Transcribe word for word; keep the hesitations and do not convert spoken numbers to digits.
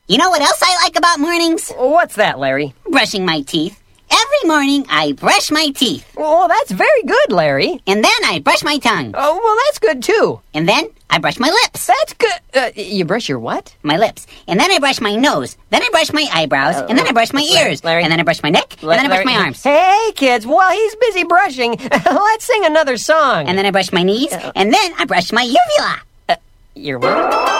You know what else I like about mornings? What's that, Larry? Brushing my teeth. Every morning, I brush my teeth. Well, that's very good, Larry. And then I brush my tongue. Oh, well, that's good, too. And then I brush my lips. That's good. Uh, you brush your what? My lips. And then I brush my nose. Then I brush my eyebrows. Uh, and then I brush my ears. Larry. And then I brush my neck. Larry. And then I brush my arms. Hey, kids, while he's busy brushing, let's sing another song. And then I brush my knees. Uh, and then I brush my uvula. Uh, your what?